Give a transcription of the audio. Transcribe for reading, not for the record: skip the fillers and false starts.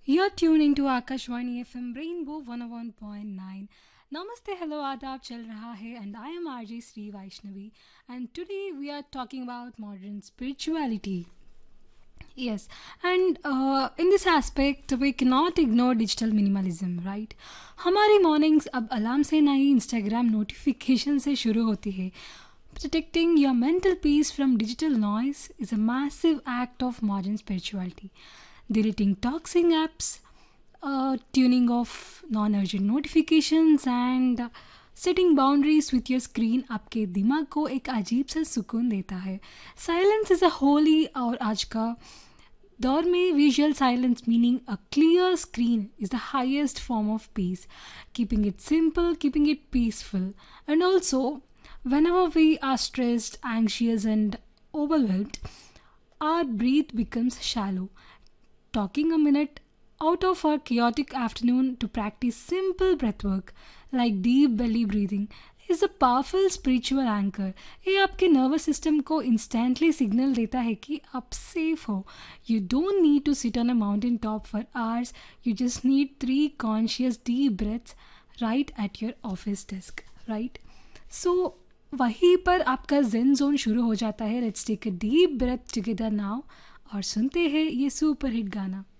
You're tuning to Akashvani FM Rainbow 101.9. Namaste, hello, adab chal raha hai, and I am RJ Sri Vaishnavi. And today we are talking about modern spirituality. Yes, and in this aspect, we cannot ignore digital minimalism, right? हमारी mornings अब alarm से नहीं Instagram notification से शुरू होती है. Protecting your mental peace from digital noise is a massive act of modern spirituality. Deleting toxic apps, tuning off non-urgent notifications and setting boundaries with your screen आपके दिमाग को एक अजीब सा सुकून देता है. साइलेंस इज़ अ होली और आज का दौर में visual silence meaning a clear screen is the highest form of peace. Keeping it simple, keeping it peaceful and also whenever we are stressed, anxious and overwhelmed, our breath becomes shallow. Taking a minute out of our chaotic afternoon to practice simple breathwork like deep belly breathing is a powerful spiritual anchor. ये आपके nervous system को instantly signal देता है कि आप safe हो. You don't need to sit on a mountain top for hours. You just need 3 conscious deep breaths right at your office desk, right? सो वहीं पर आपका जेन जोन शुरू हो जाता है. Let's take a deep breath together now और सुनते हैं ये सुपर हिट गाना.